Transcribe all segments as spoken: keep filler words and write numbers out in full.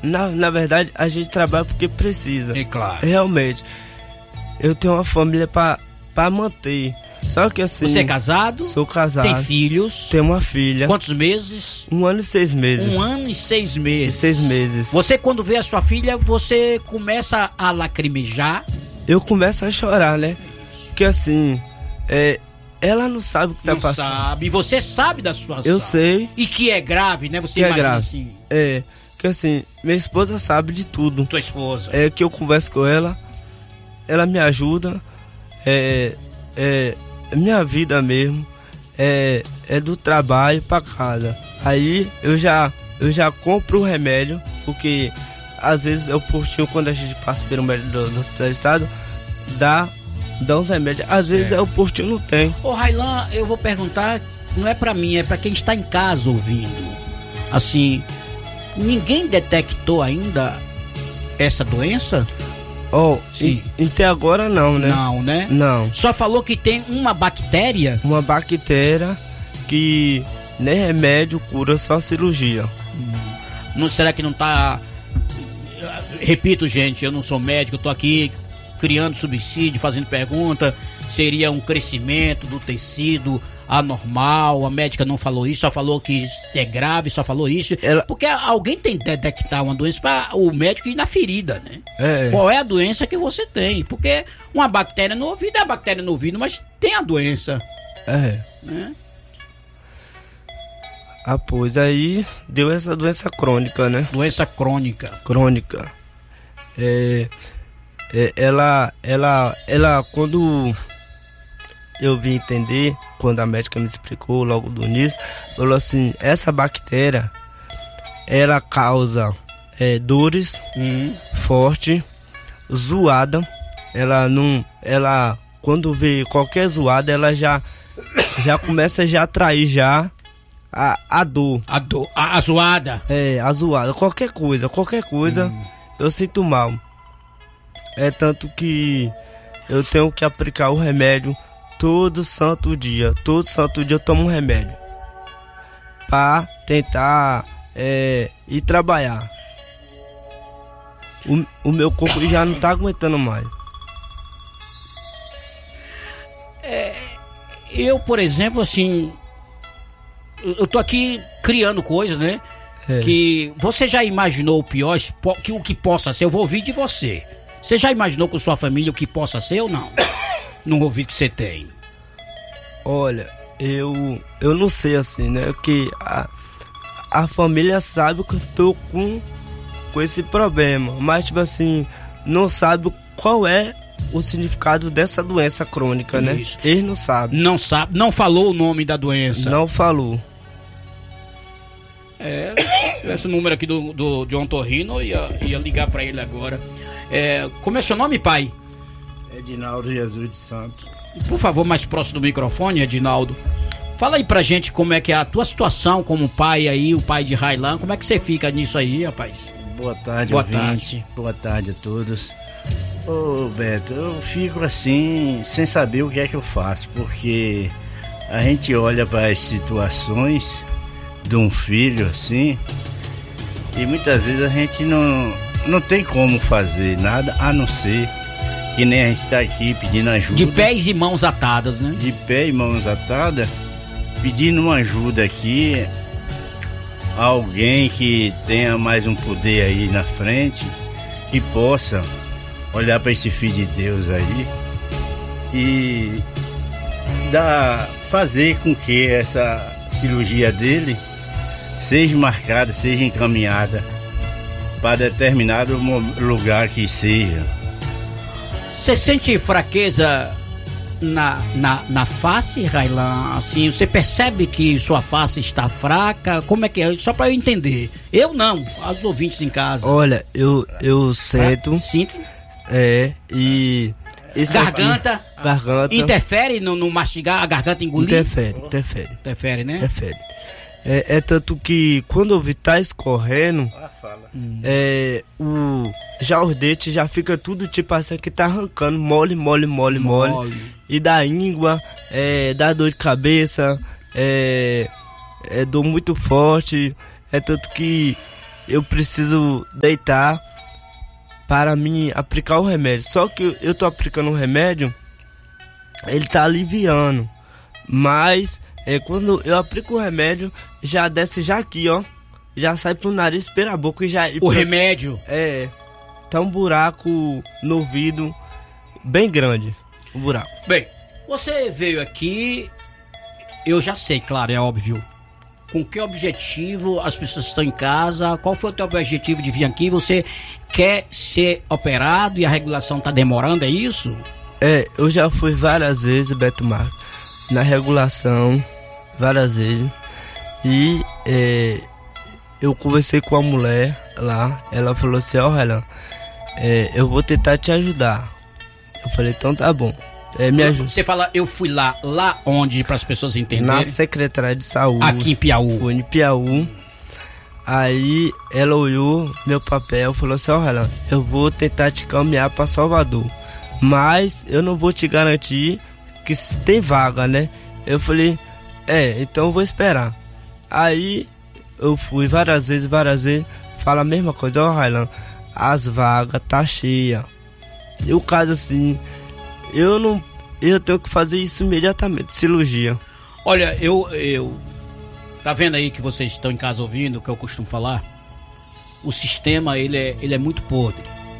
na, na verdade, a gente trabalha porque precisa. É claro. Realmente. Eu tenho uma família pra, pra manter. Só que assim... Você é casado? Sou casado. Tem filhos? Tenho uma filha. Quantos meses? Um ano e seis meses. Um ano e seis meses. E seis meses. Você, quando vê a sua filha, você começa a lacrimejar? Eu começo a chorar, né? Porque assim, é, ela não sabe o que tá não passando. Não sabe. E você sabe da situação. Eu sei. E que é grave, né? Você que imagina é grave. assim. É, que assim, minha esposa sabe de tudo. Tua esposa. É que eu converso com ela, ela me ajuda. É, é minha vida mesmo. É, é do trabalho pra casa. Aí eu já, eu já compro o remédio, porque às vezes é o postinho, quando a gente passa pelo médico do, do hospital do estado, dá, dá uns remédios. Às certo. vezes é o postinho não tem. Ô Railan, eu vou perguntar, não é pra mim, é pra quem está em casa ouvindo. Assim, ninguém detectou ainda essa doença? Oh, sim. E, até agora não, né? Não, né? Não. Só falou que tem uma bactéria? Uma bactéria que nem remédio cura, só cirurgia. Hum. Não, será que não tá... Repito, gente, eu não sou médico, eu tô aqui criando subsídio, fazendo pergunta. Seria um crescimento do tecido anormal? A médica não falou isso, só falou que é grave, só falou isso. Ela... Porque alguém tem que detectar uma doença para o médico ir na ferida, né? É. Qual é a doença que você tem? Porque uma bactéria no ouvido é a bactéria no ouvido, mas tem a doença. É. Né? Ah, pois aí deu essa doença crônica, né? Doença crônica. Crônica. É, é, ela, ela, ela, quando eu vim entender, quando a médica me explicou logo do início, falou assim, essa bactéria, ela causa é, dores uhum. forte, zoada, ela não, ela, quando vê qualquer zoada, ela já, já começa já a atrair já a, a dor. A dor, a, a zoada. É, a zoada, qualquer coisa, qualquer coisa, hum. eu sinto mal. É tanto que eu tenho que aplicar o remédio todo santo dia. Todo santo dia eu tomo um remédio pra tentar é, ir trabalhar. O, o meu corpo já não tá aguentando mais. É, eu, por exemplo, assim, eu tô aqui criando coisas, né? É. Que você já imaginou o pior, que o que possa ser? Eu vou ouvir de você. Você já imaginou com sua família o que possa ser ou não? Não ouvi que você tem. Olha, eu eu não sei assim, né? Que a, a família sabe que eu tô com, com esse problema, mas tipo assim, não sabe qual é o significado dessa doença crônica, isso. né? Eles não sabem. Não sabe, não falou o nome da doença. Não falou. É, esse número aqui do, do John Torrino, ia, ia ligar pra ele agora. É, como é seu nome, pai? Edinaldo Jesus de Santos. Por favor, mais próximo do microfone, Edinaldo. Fala aí pra gente como é que é a tua situação como pai aí, o pai de Railan. Como é que você fica nisso aí, rapaz? Boa tarde, Boa ouvinte. tarde. Boa tarde a todos. Ô, Beto, eu fico assim, sem saber o que é que eu faço, porque a gente olha para as situações de um filho assim, e muitas vezes a gente não, não tem como fazer nada, a não ser que nem a gente tá aqui pedindo ajuda. De pés e mãos atadas, né? De pé e mãos atadas, pedindo uma ajuda aqui a alguém que tenha mais um poder aí na frente, que possa olhar para esse filho de Deus aí e dar, fazer com que essa cirurgia dele seja marcada, seja encaminhada para determinado lugar que seja. Você sente fraqueza na, na, na face, Railan? Assim, você percebe que sua face está fraca? Como é que é? Só para eu entender. Eu não, os ouvintes em casa. Olha, eu, eu sinto. Sinto. É, e... Garganta, aqui, garganta interfere no, no mastigar, a garganta engolir? Interfere, interfere. Interfere, né? Interfere. É, é tanto que quando eu vi tá escorrendo, ah, fala. É, o, já os dentes já fica tudo tipo assim que tá arrancando, mole, mole, mole, mole. mole. E da íngua, é, dá dor de cabeça, é, é dor muito forte. É tanto que eu preciso deitar para mim aplicar o remédio. Só que eu tô aplicando o remédio, ele tá aliviando. Mas é, quando eu aplico o remédio, já desce já aqui, ó. Já sai pro nariz, pela boca e já... E o pra, remédio? É, tá um buraco no ouvido bem grande, o buraco. Bem, você veio aqui, eu já sei, claro, é óbvio. Com que objetivo as pessoas estão em casa? Qual foi o teu objetivo de vir aqui? Você quer ser operado e a regulação tá demorando, é isso? É, eu já fui várias vezes, Beto Marcos, na regulação, várias vezes. E é, eu conversei com a mulher lá, ela falou assim, ó, oh, Relan, é, eu vou tentar te ajudar. Eu falei, então tá bom. É, me ajuda. Você fala, eu fui lá, lá onde, para as pessoas entenderem? Na Secretaria de Saúde. Aqui em Piauí. Fui em Piauí. Aí ela olhou meu papel e falou assim, ó, oh, Relan, eu vou tentar te caminhar para Salvador, mas eu não vou te garantir que tem vaga, né? Eu falei, é, então eu vou esperar. Aí eu fui várias vezes, várias vezes, fala a mesma coisa, ó, oh, Relan, as vagas tá cheia. E o caso assim, eu não, eu tenho que fazer isso imediatamente, cirurgia. Olha, eu, eu, tá vendo aí que vocês estão em casa ouvindo o que eu costumo falar? O sistema, ele é, ele é muito podre.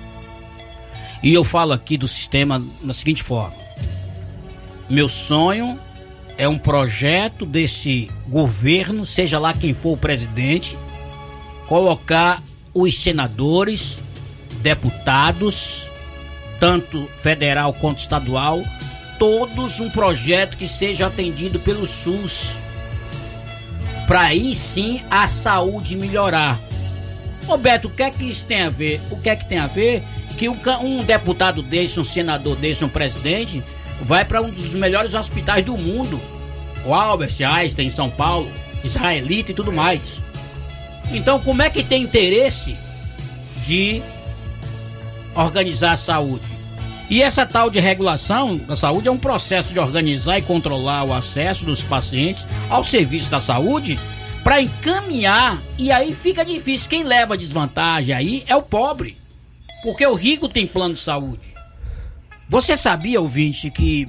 E eu falo aqui do sistema da seguinte forma. Meu sonho é um projeto desse governo, seja lá quem for o presidente, colocar os senadores, deputados, tanto federal quanto estadual, todos um projeto que seja atendido pelo SUS, para aí sim a saúde melhorar. Ô Beto, o que é que isso tem a ver? O que é que tem a ver que um, um deputado desse, um senador desse, um presidente, vai para um dos melhores hospitais do mundo, o Albert Einstein em São Paulo, israelita e tudo mais. Então como é que tem interesse de organizar a saúde? E essa tal de regulação da saúde é um processo de organizar e controlar o acesso dos pacientes ao serviço da saúde para encaminhar, e aí fica difícil. Quem leva desvantagem aí é o pobre, porque o rico tem plano de saúde. Você sabia, ouvinte, que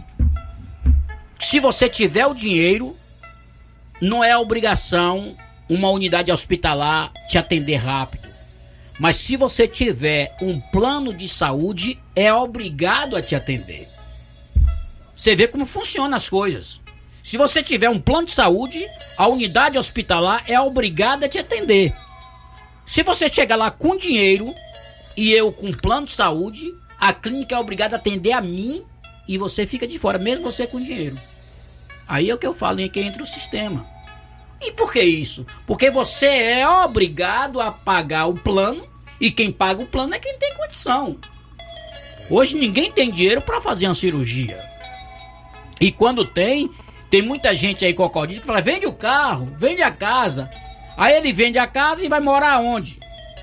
se você tiver o dinheiro, não é obrigação uma unidade hospitalar te atender rápido. Mas se você tiver um plano de saúde, é obrigado a te atender. Você vê como funcionam as coisas. Se você tiver um plano de saúde, a unidade hospitalar é obrigada a te atender. Se você chegar lá com dinheiro e eu com plano de saúde, a clínica é obrigada a atender a mim e você fica de fora, mesmo você com dinheiro. Aí é o que eu falo, é que entra o sistema. E por que isso? Porque você é obrigado a pagar o plano, e quem paga o plano é quem tem condição. Hoje ninguém tem dinheiro para fazer uma cirurgia. E quando tem, tem muita gente aí cocodinha que fala, vende o carro, vende a casa. Aí ele vende a casa e vai morar onde?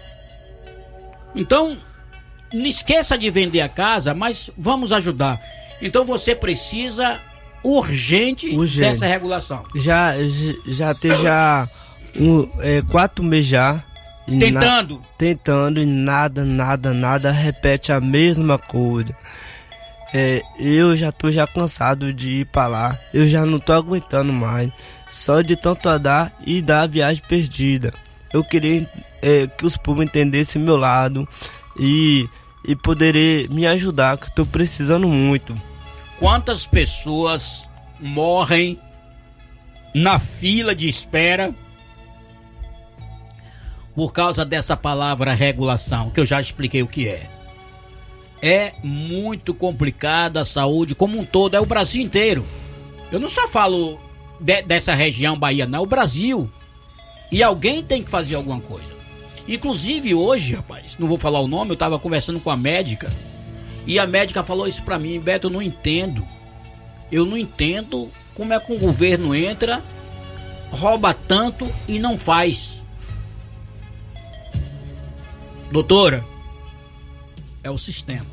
Então, não esqueça de vender a casa, mas vamos ajudar. Então você precisa... Urgente, urgente dessa regulação. Já, já tem já um, é, quatro meses já. Tentando. Na, tentando e nada, nada, nada repete a mesma coisa. É, eu já tô já cansado de ir pra lá. Eu já não tô aguentando mais. Só de tanto andar e dar a viagem perdida. Eu queria é, que os públicos entendessem meu lado e, e poderem me ajudar, que eu tô precisando muito. Quantas pessoas morrem na fila de espera por causa dessa palavra regulação, que eu já expliquei o que é. É muito complicada a saúde como um todo, é o Brasil inteiro. Eu não só falo de, dessa região Bahia, não, é o Brasil. E alguém tem que fazer alguma coisa. Inclusive hoje, rapaz, não vou falar o nome, eu estava conversando com a médica. E a médica falou isso pra mim, Beto, eu não entendo. Eu não entendo como é que o governo entra, rouba tanto e não faz. Doutora, é o sistema.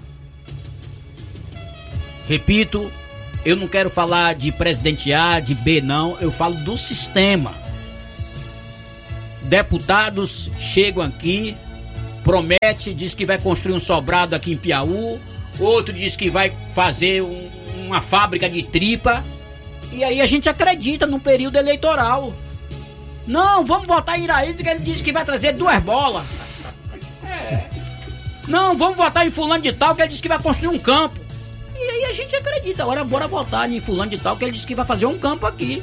Repito, eu não quero falar de presidente A, de B, não. Eu falo do sistema. deputados chegam aqui, promete, diz que vai construir um sobrado aqui em Piauí, outro diz que vai fazer um, uma fábrica de tripa, e aí a gente acredita no período eleitoral. Não, vamos votar em Iraíza, que ele disse que vai trazer duas bolas. É. Não, vamos votar em fulano de tal, que ele disse que vai construir um campo. E aí a gente acredita. Agora bora votar em fulano de tal, que ele disse que vai fazer um campo aqui.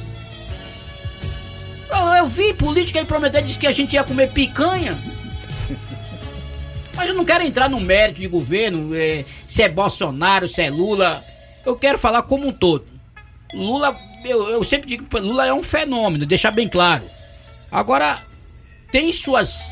Eu, eu vi político aí prometer, disse que a gente ia comer picanha. Mas eu não quero entrar no mérito de governo, é, se é Bolsonaro, se é Lula. Eu quero falar como um todo. Lula, eu, eu sempre digo que Lula é um fenômeno, deixar bem claro. Agora, tem suas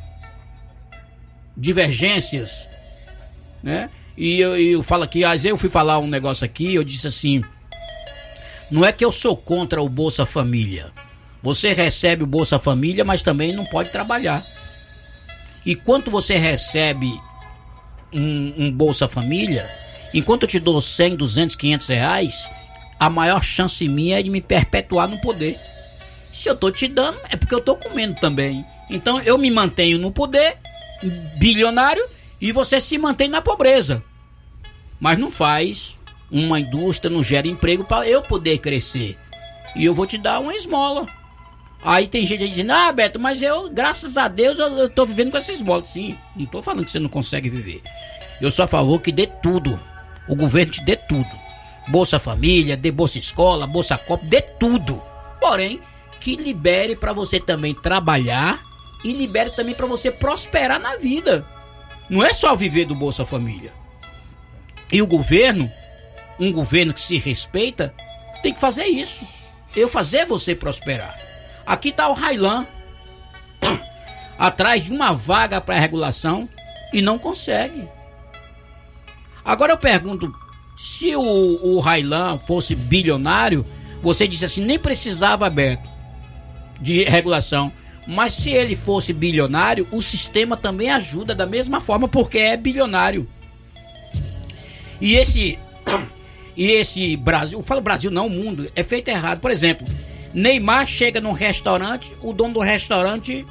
divergências, né? E eu, eu falo aqui, às vezes eu fui falar um negócio aqui, eu disse assim, não é que eu sou contra o Bolsa Família. Você recebe o Bolsa Família, mas também não pode trabalhar. E quanto você recebe um, um Bolsa Família, enquanto eu te dou cem, duzentos, quinhentos reais, a maior chance minha é de me perpetuar no poder. Se eu tô te dando, é porque eu tô comendo também. Então eu me mantenho no poder, bilionário, e você se mantém na pobreza. Mas não faz uma indústria, não gera emprego para eu poder crescer. E eu vou te dar uma esmola. Aí tem gente aí dizendo, ah, Beto, mas eu, graças a Deus, eu, eu tô vivendo com essa esmola. Sim, não tô falando que você não consegue viver. Eu sou a favor que dê tudo. O governo te dê tudo. Bolsa Família, dê Bolsa Escola, Bolsa Copa, dê tudo. Porém, que libere para você também trabalhar e libere também para você prosperar na vida. Não é só viver do Bolsa Família. E o governo, um governo que se respeita, tem que fazer isso. Eu fazer você prosperar. Aqui está o Railan, atrás de uma vaga para regulação e não consegue. Agora eu pergunto, se o, o Railan fosse bilionário, você disse assim, nem precisava, Beto, de regulação. Mas se ele fosse bilionário, o sistema também ajuda da mesma forma, porque é bilionário. E esse, e esse Brasil, eu falo Brasil não, o mundo, é feito errado. Por exemplo, Neymar chega num restaurante, o dono do restaurante...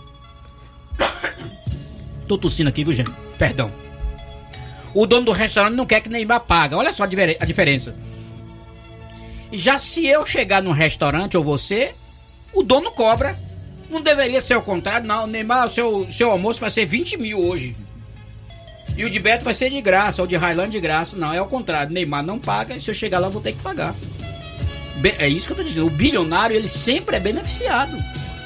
Tô tossindo aqui, viu, gente? Perdão. O dono do restaurante não quer que Neymar pague. Olha só a diferença. Já se eu chegar num restaurante, ou você, o dono cobra. Não deveria ser o contrário, não. Neymar, o seu, seu almoço vai ser vinte mil hoje. E o de Beto vai ser de graça, ou de Highland de graça. Não, é o contrário. Neymar não paga, e se eu chegar lá eu vou ter que pagar. É isso que eu tô dizendo. O bilionário, ele sempre é beneficiado.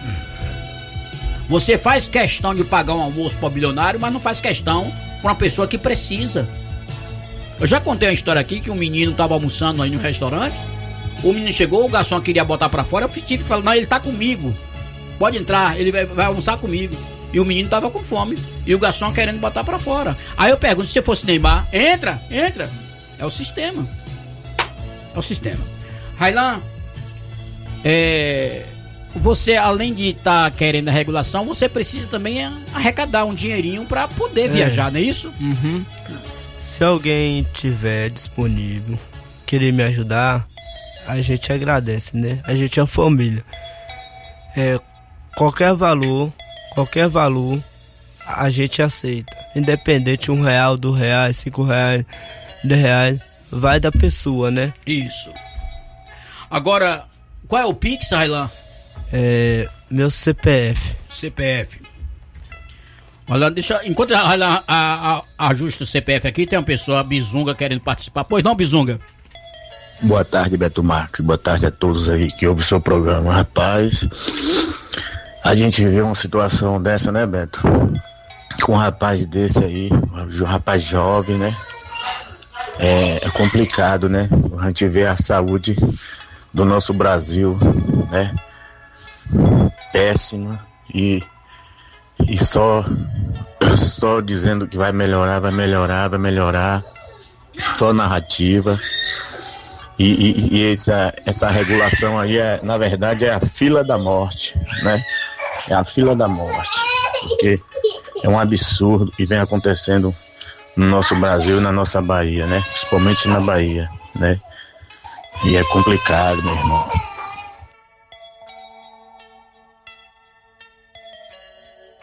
Você faz questão de pagar um almoço para o bilionário, mas não faz questão para uma pessoa que precisa. Eu já contei uma história aqui que um menino estava almoçando aí no restaurante. O menino chegou, o garçom queria botar para fora. Eu tive que falar, não, ele tá comigo. Pode entrar, ele vai, vai almoçar comigo. E o menino tava com fome. E o garçom querendo botar para fora. Aí eu pergunto, se você fosse Neymar, entra, entra. É o sistema. É o sistema. Railan, é, você, além de estar tá querendo a regulação, você precisa também arrecadar um dinheirinho para poder é. viajar, não é isso? Uhum. Se alguém tiver disponível, querer me ajudar, a gente agradece, né? A gente é uma família. É, qualquer valor, qualquer valor, a gente aceita. Independente, um real, dois reais, cinco reais, dez reais, vai da pessoa, né? Isso. Agora, qual é o Pix, Railan? É, meu C P F. C P F. Olha, deixa, enquanto a Railan ajusta o C P F aqui, tem uma pessoa, a Bizunga, querendo participar. Pois não, Bizunga? Boa tarde, Beto Marques. Boa tarde a todos aí que ouvem o seu programa. Rapaz, a gente viveu uma situação dessa, né, Beto? Com um rapaz desse aí, um rapaz jovem, né? É, é complicado, né? A gente vê a saúde do nosso Brasil, né? Péssima e, e só, só dizendo que vai melhorar, vai melhorar, vai melhorar. Só narrativa. E, e, e essa, essa regulação aí, é, na verdade, é a fila da morte, né? É a fila da morte. Porque é um absurdo que vem acontecendo no nosso Brasil e na nossa Bahia, né? Principalmente na Bahia, né? E é complicado, meu irmão.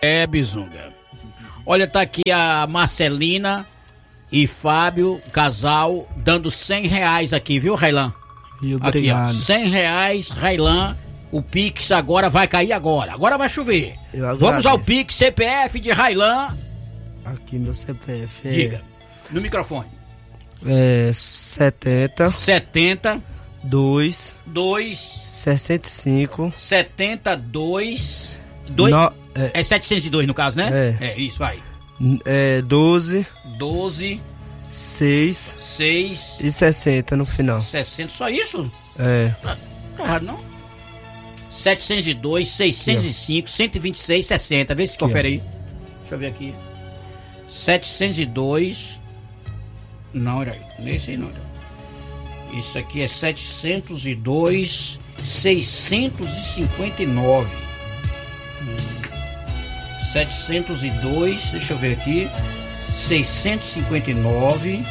É, Bizunga. Olha, tá aqui a Marcelina e Fábio, casal, dando cem reais aqui, viu, Railan? E Aqui, obrigado. ó, cem reais, Railan. O Pix agora vai cair agora. Agora vai chover. Eu Vamos ao agradeço. Pix C P F de Railan. Aqui meu C P F é... Diga, no microfone. É setenta, setenta, dois, dois, sessenta e cinco, setenta, dois, dois. no, é, É setecentos e dois no caso, né? É. É isso, vai. é doze, doze, seis seis, e sessenta no final. sessenta, só isso? É, Tá errado, não? setecentos e dois, seiscentos e cinco, cento e vinte e seis, sessenta. Vê se confere aí. Deixa eu ver aqui. setecentos e dois. Não, era nesse aí não. Era. Isso aqui é setecentos e dois, seiscentos e cinquenta e nove. Hum. setecentos e dois, deixa eu ver aqui. seiscentos e cinquenta e nove.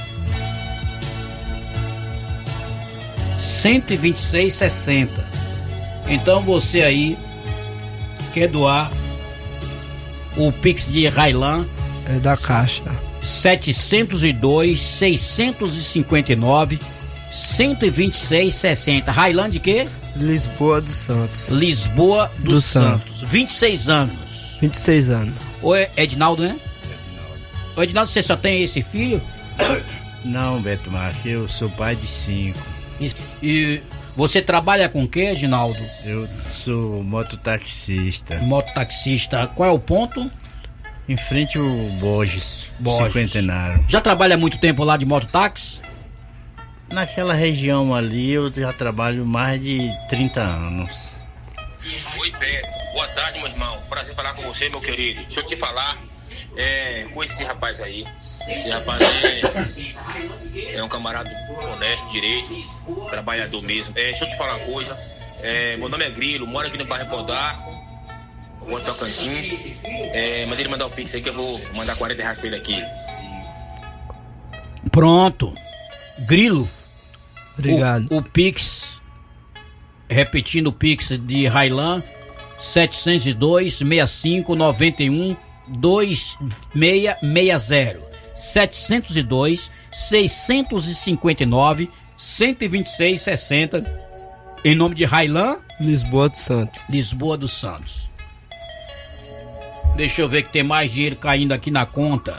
cento e vinte e seis, sessenta. Então você aí quer doar o Pix de Railan é da Caixa. setecentos e dois, seiscentos e cinquenta e nove, cento e vinte e seis, sessenta. Railan de quê? Lisboa dos Santos. Lisboa dos Do Santos. vinte e seis anos. vinte e seis anos. Ou é Edinaldo, né? Ô Edinaldo, você só tem esse filho? Não, Beto Marques, eu sou pai de cinco. Isso. E você trabalha com o quê, Edinaldo? Eu sou mototaxista. Mototaxista. Qual é o ponto? Em frente ao Borges, Borges. Cinquentenário. Já trabalha há muito tempo lá de mototáxi? Naquela região ali eu já trabalho mais de trinta anos. Oi, Beto. Boa tarde, meu irmão. Prazer falar com você, meu querido. Deixa eu te falar é, com esse rapaz aí. Esse rapaz é, é um camarada honesto, direito, trabalhador mesmo. É, deixa eu te falar uma coisa. É, meu nome é Grilo, moro aqui no bairro Podar, no Tocantins. É, manda ele mandar o Pix aí que eu vou mandar quarenta reais pra ele aqui. Pronto. Grilo. Obrigado. O, o Pix, repetindo o Pix de Railan, setecentos e dois, sessenta e cinco, noventa e um, vinte e seis sessenta. setecentos e dois, seiscentos e cinquenta e nove, cento e vinte e seis, sessenta. Em nome de Railan, Lisboa dos Santos. Lisboa dos Santos. Deixa eu ver que tem mais dinheiro caindo aqui na conta.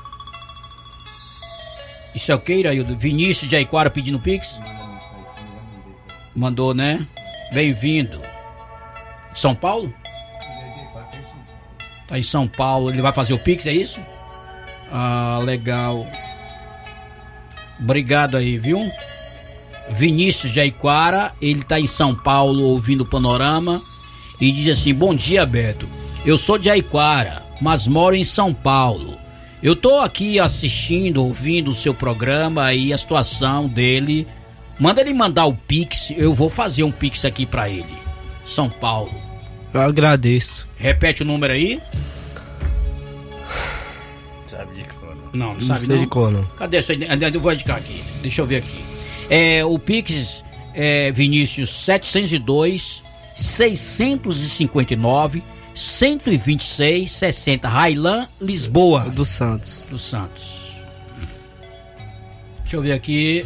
Isso é o que, Iraildo? Vinícius de Aiquara pedindo Pix? Mandou, né? Bem-vindo. São Paulo? Tá em São Paulo. Ele vai fazer o Pix, é isso? Ah, legal. Obrigado aí, viu? Vinícius de Aiquara, ele tá em São Paulo ouvindo o Panorama e diz assim: bom dia, Beto. Eu sou de Aiquara, mas moro em São Paulo. Eu tô aqui assistindo, ouvindo o seu programa e a situação dele. Manda ele mandar o Pix, eu vou fazer um Pix aqui pra ele. São Paulo. Eu agradeço. Repete o número aí. Sabe de cor, não? Não, não Não sabe sei não. de cor, não. Cadê isso aí? Eu vou indicar aqui. Deixa eu ver aqui. É, o Pix é Vinícius setecentos e dois, seiscentos e cinquenta e nove, cento e vinte e seis, sessenta. Railan, Lisboa Dos Santos. dos Santos. Deixa eu ver aqui.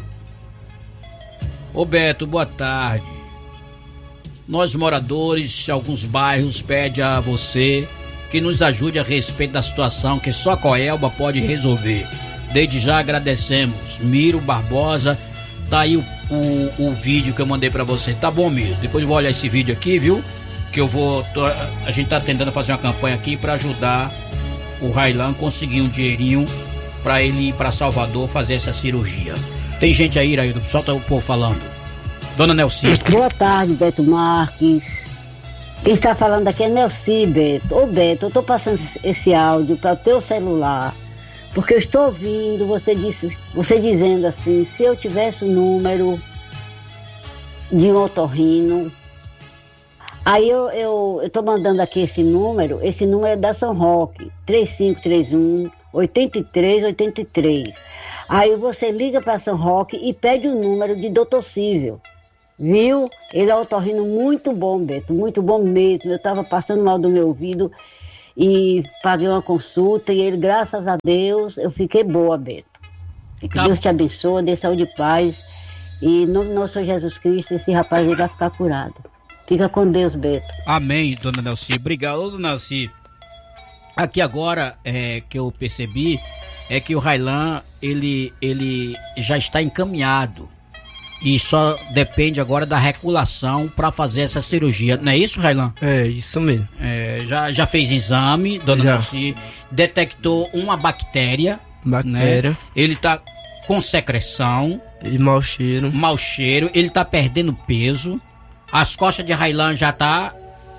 Ô Beto, boa tarde. Nós moradores de alguns bairros pedem a você que nos ajude a respeito da situação que só a Coelba pode resolver. Desde já agradecemos. Miro Barbosa, tá aí o, o, o vídeo que eu mandei pra você. Tá bom, Miro? Depois eu vou olhar esse vídeo aqui, viu? Que eu vou... Tô, a gente tá tentando fazer uma campanha aqui pra ajudar o Railan conseguir um dinheirinho pra ele ir pra Salvador fazer essa cirurgia. Tem gente aí, Iraildo, solta o povo falando. Dona Nelci. Boa tarde, Beto Marques. Quem está falando aqui é Nelci, Beto. Ô Beto, eu estou passando esse áudio para o teu celular, porque eu estou ouvindo você, disse, você dizendo assim, se eu tivesse o número de um otorrino. Aí eu eu estou mandando aqui esse número, esse número é da São Roque, três cinco três um, oito três oito três. Aí você liga para São Roque e pede o número de doutor Cível. Viu? Ele é um otorrino muito bom, Beto, muito bom mesmo. Eu estava passando mal do meu ouvido e paguei uma consulta e ele, graças a Deus, eu fiquei boa, Beto. Que Tá. Deus te abençoe, dê saúde e paz. E no nosso Senhor Jesus Cristo, esse rapaz ele vai ficar curado. Fica com Deus, Beto. Amém, dona Nelci. Obrigado, dona Nelci. Aqui agora, é, que eu percebi, é que o Railan, ele, ele já está encaminhado. E só depende agora da regulação para fazer essa cirurgia. Não é isso, Railan? É, isso mesmo. É, já, já fez exame, dona Já. Nelci. Detectou uma bactéria. Bactéria. Né? Ele tá com secreção, E mau cheiro. mau cheiro, ele tá perdendo peso. As costas de Railan já tá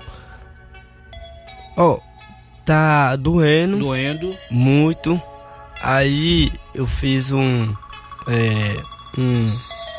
Ó, tá doendo doendo. muito. Aí eu fiz um. É, um.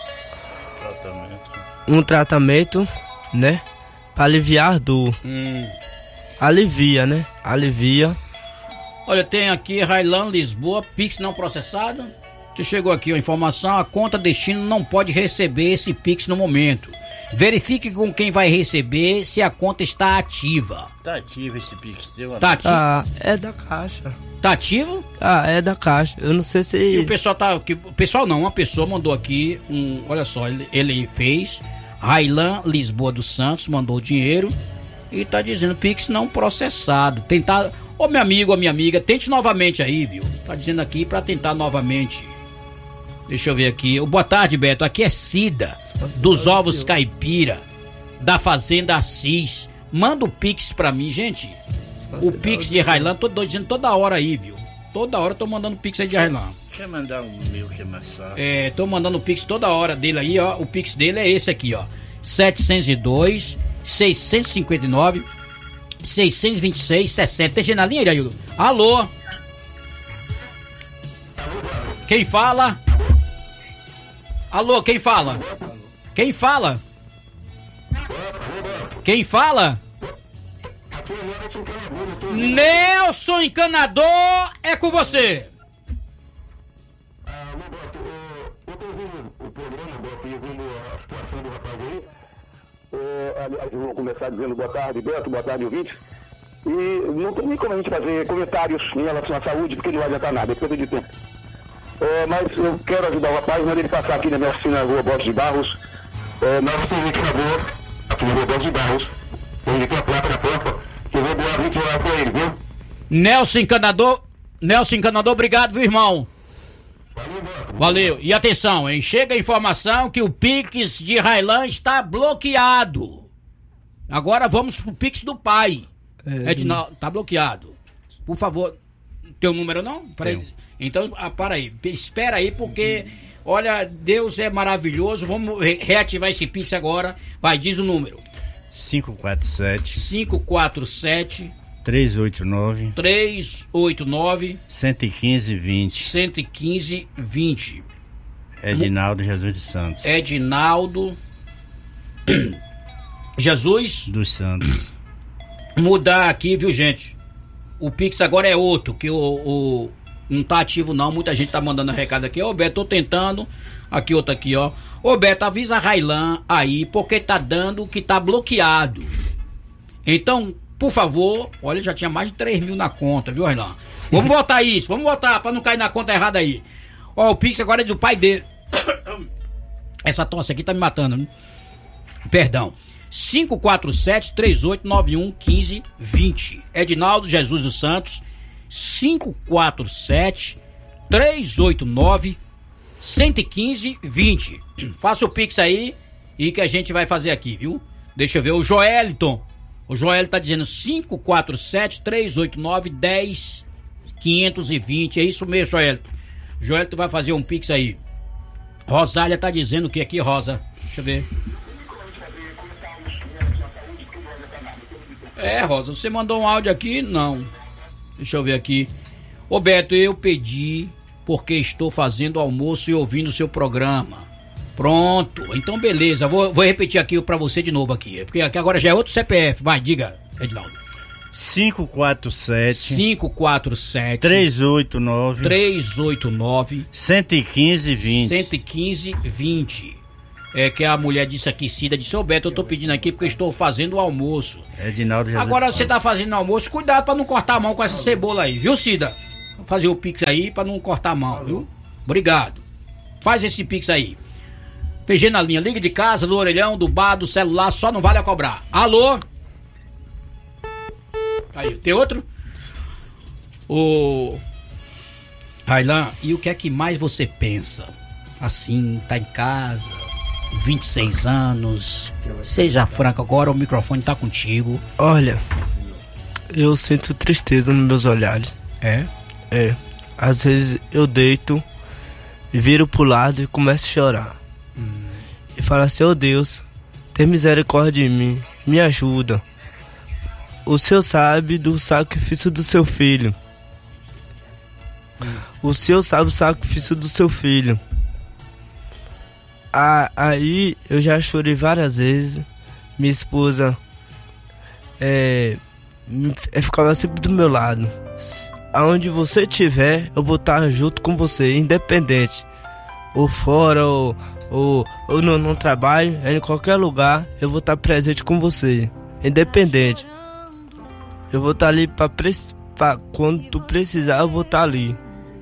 Um tratamento, né? Pra aliviar a dor. Hum. Alivia, né? Alivia. Olha, tem aqui Railan Lisboa, Pix não processado. Te chegou aqui a informação, a conta destino não pode receber esse Pix no momento. Verifique com quem vai receber se a conta está ativa. Tá ativo esse Pix teu, Tá ativo? Ah, é da caixa. Tá ativo? Ah, é da caixa. Eu não sei se. E o pessoal tá aqui, o pessoal não, uma pessoa mandou aqui um, olha só, ele, ele fez Railan Lisboa dos Santos, mandou dinheiro e tá dizendo Pix não processado. Tentar, ô meu amigo, ô minha amiga, tente novamente aí, viu? Tá dizendo aqui pra tentar novamente. Deixa eu ver aqui. Boa tarde, Beto. Aqui é Cida, dos Ovos Caipira, da Fazenda Assis. Manda o Pix pra mim, gente. O Pix de Railan, tô dizendo toda hora aí, viu? Toda hora eu tô mandando o Pix aí de Railan. Quer mandar um meu que é mais fácil? É, tô mandando o Pix toda hora dele aí, ó. O Pix dele é esse aqui, ó. setecentos e dois, seiscentos e cinquenta e nove, seiscentos e vinte e seis, sessenta. Tem gente na linha, Iraildo? Alô? Quem fala? Alô, quem fala? Quem fala? Quem fala? Nelson Encanador, é com você. Eu tô ouvindo o programa, Beto, e ouvindo a situação do rapaz aí. É, aliás, eu vou começar dizendo boa tarde, Beto, boa tarde, ouvinte. E não tem nem como a gente fazer comentários em relação à saúde, porque não vai adiantar nada, é perda de tempo. É, mas eu quero ajudar o rapaz, manda ele passar aqui na minha oficina, Rua Borges de Barros. É, na oficina de favor, aqui na Rua Borges de Barros. Ele tem a placa na porta, que eu vou doar vinte horas pra ele, viu? Nelson Encanador, Nelson Encanador, obrigado, viu, irmão? Valeu. E atenção, hein? Chega a informação que o Pix de Railan está bloqueado. Agora vamos pro Pix do pai. É, Edinaldo, tá bloqueado. Por favor, teu número não? Peraí. Então, ah, para aí. Espera aí, porque, olha, Deus é maravilhoso. Vamos re- reativar esse Pix agora. Vai, diz o número. cinco quatro sete, cinco quatro sete, três oito nove, três oito nove, um um cinco vinte. um um cinco vinte. Edinaldo Jesus dos Santos. Edinaldo Jesus. Dos Santos. Mudar aqui, viu, gente? O Pix agora é outro, que o, o não tá ativo não, muita gente tá mandando recado aqui. Ô Beto, tô tentando. Aqui, outro aqui, ó. Ô Beto, avisa a Railan aí, porque tá dando que tá bloqueado. Então, por favor, olha, já tinha mais de três mil na conta, viu, Railan? Vamos voltar isso, vamos voltar pra não cair na conta errada aí. Ó, o Pix agora é do pai dele. Essa tosse aqui tá me matando, né? Perdão. cinco quatro sete, três oito nove um, um cinco dois zero. Edinaldo Jesus dos Santos. cinco quatro sete, três oito nove, um cinco dois zero. Faça o Pix aí e que a gente vai fazer aqui, viu? Deixa eu ver. O Joeliton. O Joel tá dizendo cinco quatro sete, três oito nove, um zero, cinco dois zero. É isso mesmo, Joelito. Joelito vai fazer um Pix aí. Rosália tá dizendo o que aqui, Rosa? Deixa eu ver. É, Rosa, você mandou um áudio aqui? Não. Deixa eu ver aqui. Ô Beto, eu pedi porque estou fazendo almoço e ouvindo o seu programa. Pronto, então beleza. Vou, vou repetir aqui pra você de novo aqui. Porque aqui agora já é outro C P F. Vai, diga, Edinaldo. cinco quatro sete, cinco quatro sete, três oito nove, três oito nove, um um cinco vinte. um um cinco vinte. É que a mulher disse aqui, Cida, disse, ô Beto, eu tô pedindo aqui porque eu estou fazendo o almoço. Edinaldo Jesus. Agora você tá fazendo o almoço, cuidado pra não cortar a mão com essa cebola aí, viu, Cida? Vou fazer o pix aí pra não cortar a mão, viu? Obrigado. Faz esse pix aí. Tem gente na linha, liga de casa, do orelhão, do bar, do celular, só não vale a cobrar. Alô? Aí, tem outro? Ô... Railan, e o que é que mais você pensa? Assim, tá em casa, vinte e seis anos, seja franco agora, o microfone tá contigo. Olha, eu sinto tristeza nos meus olhares. É? É, às vezes eu deito, viro pro lado e começo a chorar. Hum. E falo assim, ô Deus, tem misericórdia de mim, me ajuda. O Senhor sabe do sacrifício do seu filho. Hum. O Senhor sabe o sacrifício do seu filho. Ah, aí eu já chorei várias vezes. Minha esposa é, é, ficava sempre do meu lado. Aonde você estiver, eu vou estar junto com você, independente. Ou fora, ou, ou, ou no, no trabalho, em qualquer lugar, eu vou estar presente com você, independente. Eu vou estar ali pra, pra quando tu precisar, eu vou estar ali.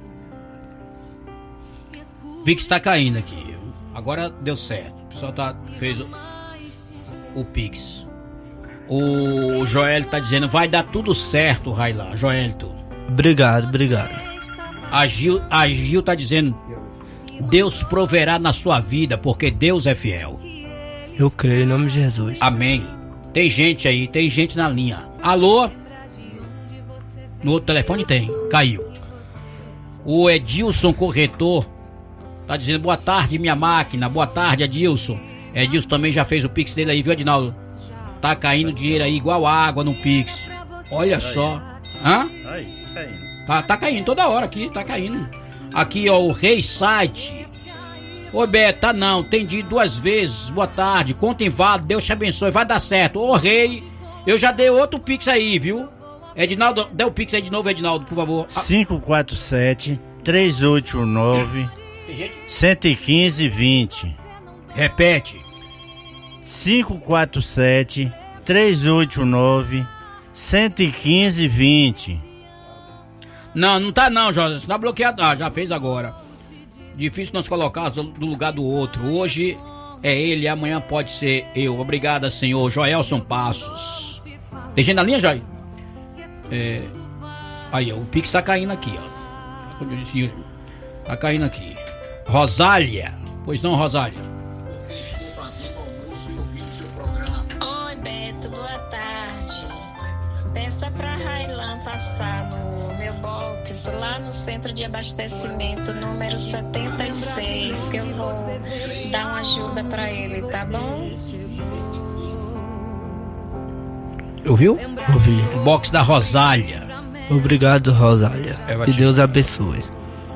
Vi que está caindo aqui. Agora deu certo. O pessoal tá, fez o, o Pix. O Joel tá dizendo, vai dar tudo certo, Railan. Joelito. Obrigado, obrigado. A Gil, a Gil tá dizendo, Deus proverá na sua vida, porque Deus é fiel. Eu creio em nome de Jesus. Amém. Tem gente aí, tem gente na linha. Alô? No outro telefone tem, caiu. O Edilson Corretor tá dizendo, boa tarde, minha máquina. Boa tarde, Edilson. Edilson também já fez o Pix dele aí, viu, Edinaldo? Tá caindo dinheiro aí igual água no Pix. Olha só. Hã? Aí, caindo. Tá, tá caindo toda hora aqui, tá caindo. Aqui, ó, o Rei Site. Ô, Beto, tá não, tendi duas vezes. Boa tarde, conta em vale, Deus te abençoe, vai dar certo. Ô, Rei, eu já dei outro Pix aí, viu? Edinaldo, dê o Pix aí de novo, Edinaldo, por favor. cinco quatro sete, três oito nove, um cinco dois zero. Repete. cinco quatro sete, três oito nove, um cinco dois zero. Não, não tá não, Jorge. Você tá bloqueado. Ah, já fez agora. Difícil nós colocarmos do lugar do outro. Hoje é ele, amanhã pode ser eu. Obrigada, senhor. Joelson Passos. Tem gente na linha, Joy? É... Aí, ó, o Pix tá caindo aqui, ó. Quando eu disse, tá caindo aqui. Rosália. Pois não, Rosália? Oi, Beto, boa tarde. Peça pra Railan passar no meu box lá no centro de abastecimento número setenta e seis, que eu vou dar uma ajuda pra ele, tá bom? Ouviu? Ouvi. O box da Rosália. Obrigado, Rosália. É, e Deus abençoe.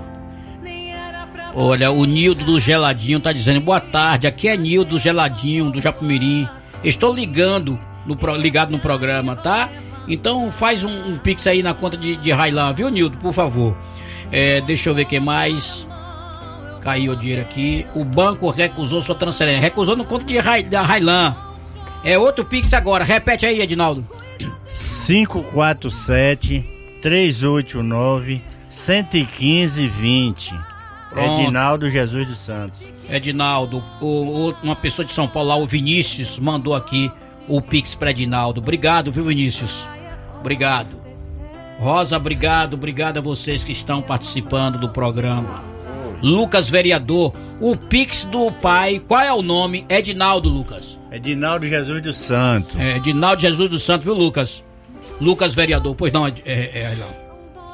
Olha, o Nildo do Geladinho tá dizendo, boa tarde, aqui é Nildo do Geladinho, do Japumirim. Estou ligando, no, ligado no programa, tá? Então faz um, um Pix aí na conta de, de Railan, viu, Nildo, por favor. É, deixa eu ver o que mais. Caiu o dinheiro aqui. O banco recusou sua transferência. Recusou no conta de Rai, da Railan. É outro Pix agora. Repete aí, Edinaldo. cinco quatro sete, três oito nove, um cinco dois zero. Edinaldo Jesus dos Santos. Edinaldo, o, o, uma pessoa de São Paulo lá, o Vinícius, mandou aqui o Pix para Edinaldo. Obrigado, viu, Vinícius? Obrigado. Rosa, obrigado, obrigado a vocês que estão participando do programa. Lucas Vereador, o Pix do pai, qual é o nome? Edinaldo, Lucas. Edinaldo Jesus dos Santos. É, Edinaldo Jesus dos Santos, viu, Lucas? Lucas Vereador, pois não, é, é, é não.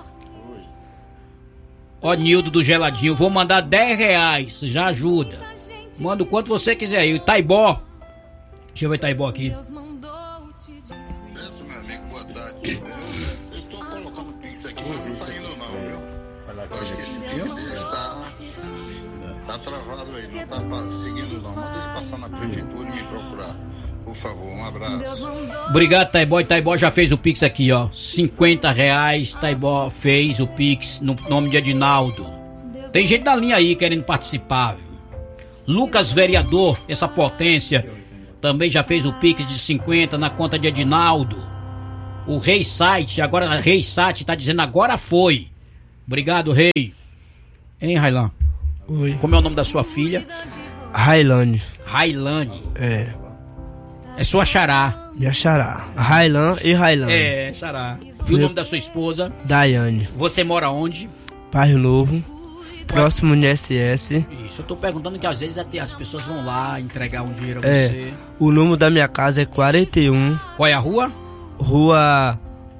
Ó, Nildo do Geladinho, vou mandar dez reais, já ajuda. Manda o quanto você quiser aí. O Taibó. Deixa eu ver Taibó aqui. Beto, meu amigo, boa tarde. Eu tô colocando Pix aqui, mas não tá indo não, viu? Eu acho que esse Pix dele tá, tá travado aí, não tá seguindo não. Manda ele passar na prefeitura e me procurar. Por favor, um abraço. Obrigado, Taibó. E Taibó já fez o Pix aqui, ó. cinquenta reais, Taibó fez o Pix no nome de Edinaldo. Tem gente da linha aí querendo participar, viu? Lucas Vereador, essa potência, também já fez o Pix de cinquenta na conta de Edinaldo. O Rei Site, agora Rei Site tá dizendo agora foi. Obrigado, Rei. Hein, Railan? Oi. Como é o nome da sua filha? Railane. Railane. É. É sua xará. Minha xará. Railan e Railane. É, xará. E o nome da sua esposa? Daiane. Você mora onde? Bairro Novo. Próximo N S S. Isso, eu tô perguntando que às vezes até as pessoas vão lá entregar um dinheiro a É. você. O número da minha casa é quarenta e um. Qual é a rua? Rua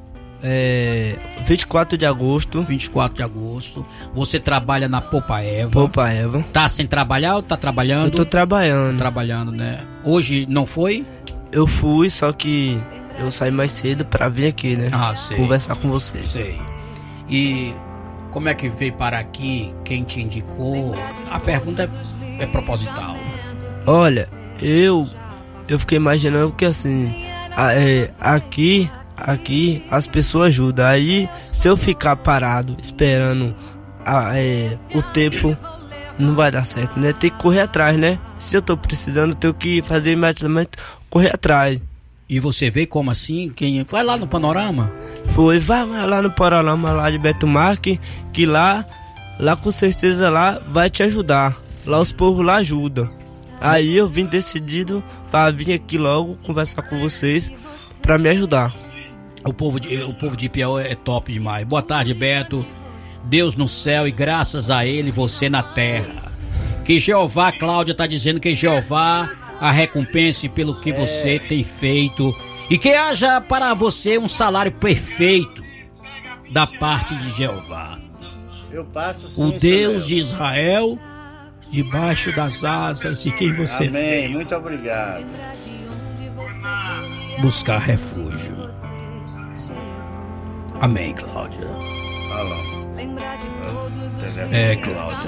é, vinte e quatro de agosto. vinte e quatro de agosto. Você trabalha na Popa Eva. Popa Eva. Tá sem trabalhar ou tá trabalhando? Eu tô trabalhando. Trabalhando, né? Hoje não foi? Eu fui, só que eu saí mais cedo pra vir aqui, né? Ah, sei. Conversar com vocês. Sei. E como é que veio para aqui? Quem te indicou? A pergunta é, é proposital. Olha, eu eu fiquei imaginando que assim, a- é, aqui, aqui as pessoas ajudam. Aí, se eu ficar parado esperando a- é, o tempo, não vai dar certo, né? Tem que correr atrás, né? Se eu tô precisando, eu tenho que fazer imediatamente, correr atrás. E você veio como assim? Quem vai lá no Panorama? Foi, vai lá no Panorama lá de Beto Marques, que lá, lá com certeza lá vai te ajudar. Lá os povos lá ajudam. Aí eu vim decidido para vir aqui logo conversar com vocês para me ajudar. O povo de, o povo de Ipiaú é top demais. Boa tarde, Beto. Deus no céu e graças a ele você na terra. Que Jeová, Cláudia tá dizendo que Jeová a recompense pelo que você tem feito e que haja para você um salário perfeito da parte de Jeová. Eu passo sim, O seu Deus Léo. de Israel, debaixo das asas de quem você Amém, veio muito obrigado. buscar refúgio. Amém, Cláudia. Alô. É, Cláudia.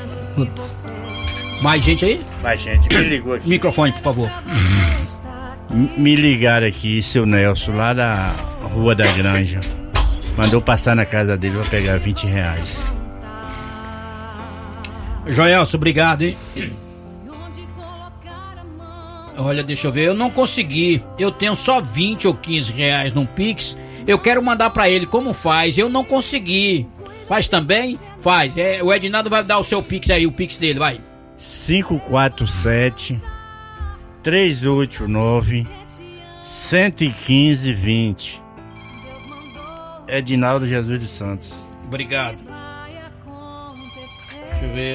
Mais gente aí? Mas gente, me ligou aqui. Microfone, por favor. M- Me ligaram aqui, seu Nelson, lá da Rua da Granja. Mandou passar na casa dele pra pegar vinte reais. Joelson, obrigado, hein? Olha, deixa eu ver, eu não consegui. Eu tenho só vinte ou quinze reais no Pix. Eu quero mandar pra ele, como faz? Eu não consegui. Faz também? Faz. É, o Edinaldo vai dar o seu Pix aí, o Pix dele, vai. cinco quatro sete, três oito nove, um um cinco vinte. Edinaldo Jesus dos Santos. Obrigado. Deixa eu ver.